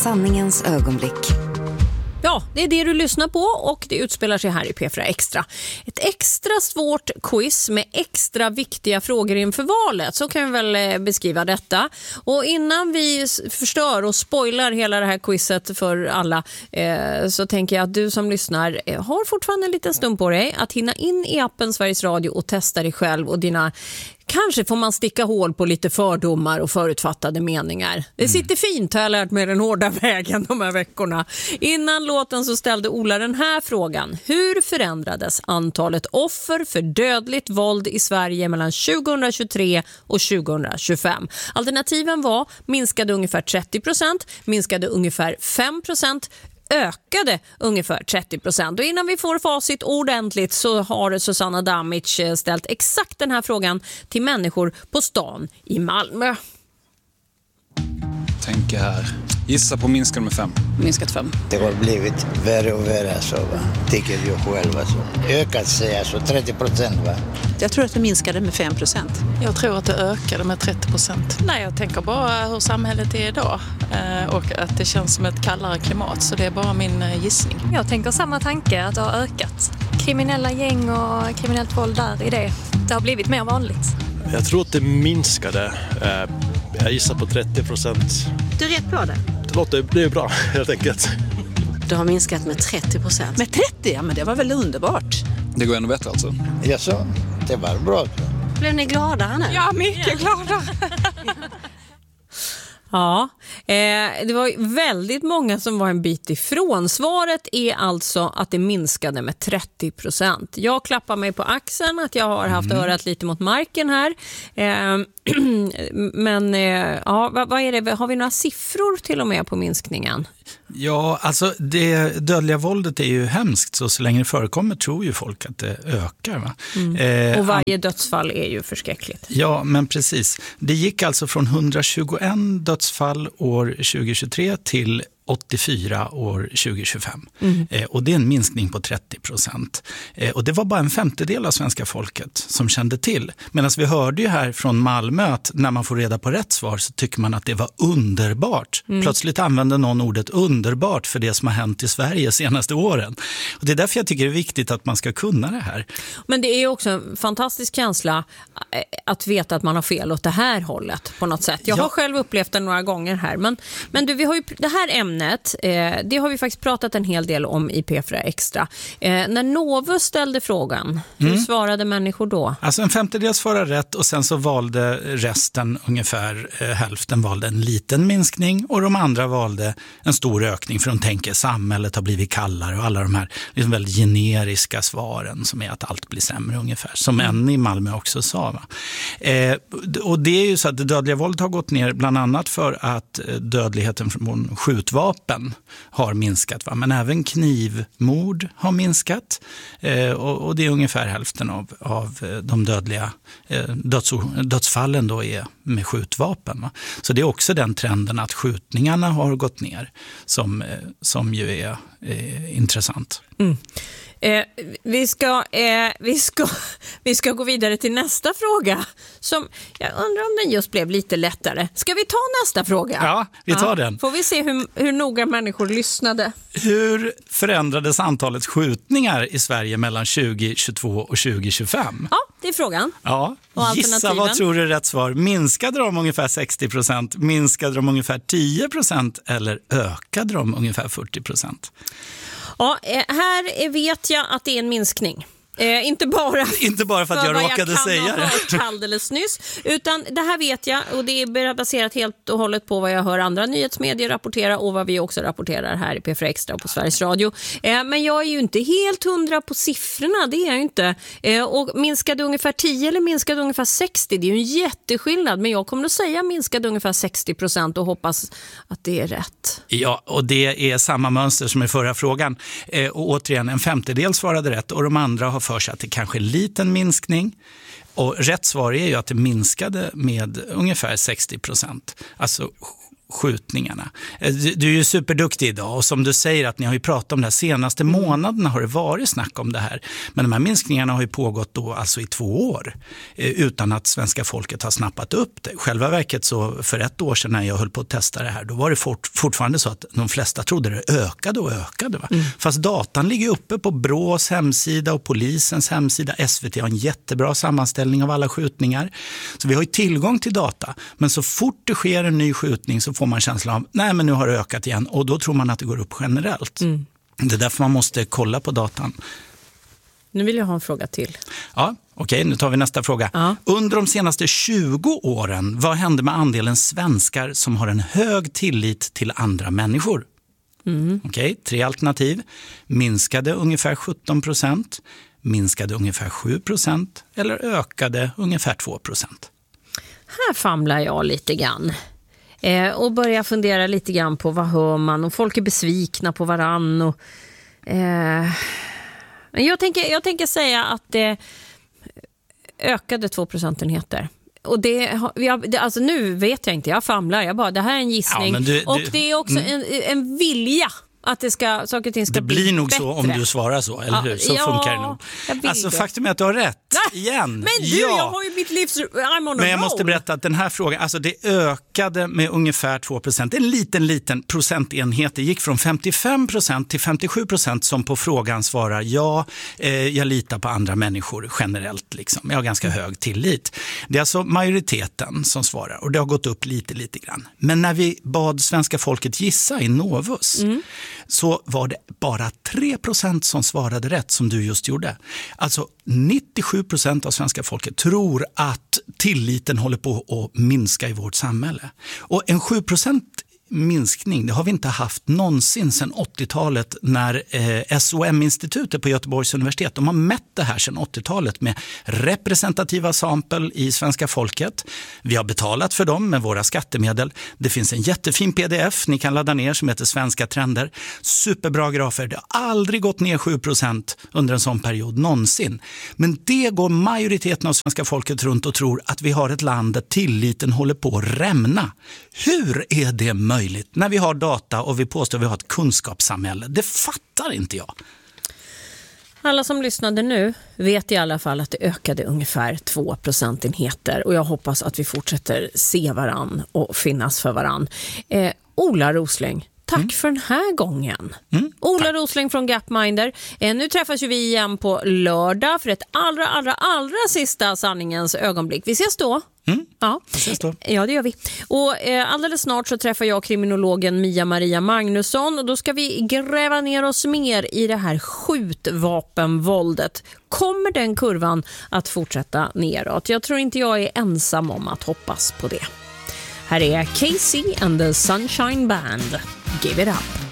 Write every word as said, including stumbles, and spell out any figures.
Sanningens ögonblick. Ja, det är det du lyssnar på och det utspelar sig här i P fyra Extra. Ett extra svårt quiz med extra viktiga frågor inför valet. Så kan vi väl beskriva detta. Och innan vi förstör och spoilar hela det här quizet för alla eh, så tänker jag att du som lyssnar eh, har fortfarande en liten stund på dig att hinna in i appen Sveriges Radio och testa dig själv och dina... Kanske får man sticka hål på lite fördomar och förutfattade meningar. Det sitter fint, har jag lärt mig den hårda vägen de här veckorna. Innan låten så ställde Ola den här frågan. Hur förändrades antalet offer för dödligt våld i Sverige mellan tjugohundratjugotre och tjugohundratjugofem? Alternativen var minskade ungefär trettio procent, minskade ungefär fem procent, ökade ungefär trettio procent. Och innan vi får facit ordentligt så har Susanna Damic ställt exakt den här frågan till människor på stan i Malmö. Tänk här. Gissa på minskad med fem. Minskat fem. Det har blivit värre och värre, så va? Tycker vi själva. Så. Ökat sig alltså trettio procent, va? Jag tror att det minskade med fem procent. Jag tror att det ökade med trettio procent. Nej, jag tänker bara hur samhället är idag och att det känns som ett kallare klimat, så det är bara min gissning. Jag tänker samma tanke, att det har ökat. Kriminella gäng och kriminellt våld där i det. Det har blivit mer vanligt. Jag tror att det minskade. Jag gissar på trettio procent. Du är rätt på det. Det låter det är bra, helt enkelt. Det har minskat med trettio procent. Med trettio? Ja, men det var väl underbart. Det går ännu bättre alltså. Ja, så. Det var bra. Blev ni glada nu? Ja, mycket glada. Ja, eh, det var väldigt många som var en bit ifrån. Svaret är alltså att det minskade med trettio procent. Jag klappar mig på axeln att jag har haft mm. örat lite mot marken här. Eh, men eh, ja, vad, vad är det? Har vi några siffror till och med på minskningen? Ja, alltså det dödliga våldet är ju hemskt, så så länge det förekommer tror ju folk att det ökar. Va? Mm. Eh, och varje dödsfall är ju förskräckligt. Ja, men precis. Det gick alltså från hundratjugoett dödsfall år tjugohundratjugotre till åttiofyra år tjugohundratjugofem. Mm. Eh, och det är en minskning på trettio procent. Eh, och det var bara en femtedel av svenska folket som kände till. Medan vi hörde ju här från Malmö att när man får reda på rätt svar så tycker man att det var underbart. Mm. Plötsligt använde någon ordet underbart för det som har hänt i Sverige senaste åren. Och det är därför jag tycker det är viktigt att man ska kunna det här. Men det är också en fantastisk känsla att veta att man har fel åt det här hållet på något sätt. Jag ja. har själv upplevt det några gånger här. Men, men du, vi har ju det här ämnet Eh, det har vi faktiskt pratat en hel del om i P fyra Extra. Eh, när Novus ställde frågan, hur mm. svarade människor då? Alltså en femtedel svarade rätt och sen så valde resten, ungefär eh, hälften valde en liten minskning och de andra valde en stor ökning, för de tänker samhället har blivit kallare och alla de här liksom väldigt generiska svaren som är att allt blir sämre ungefär. Som mm. en i Malmö också sa. Va? Eh, och det är ju så att det dödliga våldet har gått ner bland annat för att dödligheten från skjutvapen har minskat, va? Men även knivmord har minskat eh, och, och det är ungefär hälften av, av de dödliga eh, döds, dödsfallen då är med skjutvapen. Va? Så det är också den trenden att skjutningarna har gått ner som, eh, som ju är eh, intressant. Mm. Eh, vi, ska, eh, vi, ska, vi ska gå vidare till nästa fråga som jag undrar om den just blev lite lättare. Ska vi ta nästa fråga? Ja, vi tar ja. den. Får vi se hur, hur noga människor lyssnade. Hur förändrades antalet skjutningar i Sverige mellan tjugohundratjugotvå och tjugohundratjugofem? Ja, det är frågan. Ja, gissa vad tror du är rätt svar? Minskade de ungefär sextio procent? Minskade de ungefär tio procent? Eller ökade de ungefär fyrtio procent? Ja, här vet jag att det är en minskning. Eh, inte bara inte bara för att för jag råkade jag säga det hört alldeles nyss, utan det här vet jag och det är baserat helt och hållet på vad jag hör andra nyhetsmedier rapportera och vad vi också rapporterar här i P fyra Extra och på Sveriges Radio. Eh, men jag är ju inte helt hundra på siffrorna, det är jag ju inte. Eh, och minskade ungefär tio eller minskade ungefär sextio, det är ju en jätteskillnad, men jag kommer att säga minskade ungefär sextio procent och hoppas att det är rätt. Ja, och det är samma mönster som i förra frågan. Eh, och återigen, en femtedel svarade rätt och de andra har för sig att det kanske är en liten minskning. Och rätt svar är ju att det minskade med ungefär sextio procent. Alltså skjutningarna. Du är ju superduktig idag och som du säger att ni har ju pratat om det här senaste månaderna har det varit snack om det här. Men de här minskningarna har ju pågått då alltså i två år utan att svenska folket har snappat upp det. Själva verket så för ett år sedan när jag höll på att testa det här då var det fort, fortfarande så att de flesta trodde det ökade och ökade. Va? Mm. Fast datan ligger uppe på Brås hemsida och polisens hemsida. S V T har en jättebra sammanställning av alla skjutningar. Så vi har ju tillgång till data. Men så fort det sker en ny skjutning så får man känslan av nej men nu har det ökat igen och då tror man att det går upp generellt. Mm. Det är därför man måste kolla på datan. Nu vill jag ha en fråga till. Ja, okej, nu tar vi nästa fråga. Ja. Under de senaste tjugo åren, vad hände med andelen svenskar som har en hög tillit till andra människor? Mm. Okej, tre alternativ. Minskade ungefär sjutton procent, minskade ungefär sju procent eller ökade ungefär två procent. Här famlar jag lite grann. Eh, och börjar fundera lite grann på vad hör man och folk är besvikna på varann och eh, jag, tänker, jag tänker säga att det ökade två procentenheter. Och det, jag, det, alltså nu vet jag inte, jag famlar, jag bara, det här är en gissning. Ja, du, och du, det är också mm. en, en vilja att det ska, saker och ting ska det bli bli nog bättre. Så om du svarar så, eller hur? Så ja, funkar det nog. Alltså det. Faktum är att du har rätt. Nej, igen. Men du, ja. jag har ju mitt livs... I'm on Men jag roll. måste berätta att den här frågan, alltså det ökade med ungefär två procent. En liten, liten procentenhet. Det gick från femtiofem procent till femtiosju procent som på frågan svarar ja, eh, jag litar på andra människor generellt. Liksom. Jag har ganska hög tillit. Det är alltså majoriteten som svarar och det har gått upp lite, lite grann. Men när vi bad svenska folket gissa i Novus mm. så var det bara tre procent som svarade rätt som du just gjorde. Alltså nittiosju procent av svenska folket tror att tilliten håller på att minska i vårt samhälle. Och en sju procent minskning, det har vi inte haft någonsin sedan åttiotalet när eh, S O M-institutet på Göteborgs universitet, de har mätt det här sedan åttiotalet med representativa sample i svenska folket. Vi har betalat för dem med våra skattemedel. Det finns en jättefin pdf ni kan ladda ner som heter Svenska trender. Superbra grafer. Det har aldrig gått ner sju procent under en sån period någonsin. Men det går majoriteten av svenska folket runt och tror att vi har ett land där tilliten håller på att rämna. Hur är det möjligt? Möjligt när vi har data och vi påstår att vi har ett kunskapssamhälle. Det fattar inte jag. Alla som lyssnade nu vet i alla fall att det ökade ungefär två procentenheter och jag hoppas att vi fortsätter se varann och finnas för varann. Eh, Ola Rosling, tack mm. för den här gången. Mm, Ola Rosling från Gapminder. Eh, nu träffas ju vi igen på lördag för ett allra, allra, allra sista sanningens ögonblick. Vi ses då. Mm. Ja. ja, det gör vi. Och eh, alldeles snart så träffar jag kriminologen Mia-Maria Magnusson och då ska vi gräva ner oss mer i det här skjutvapenvåldet. Kommer den kurvan att fortsätta neråt? Jag tror inte jag är ensam om att hoppas på det. Här är Casey and the Sunshine Band. Give it up.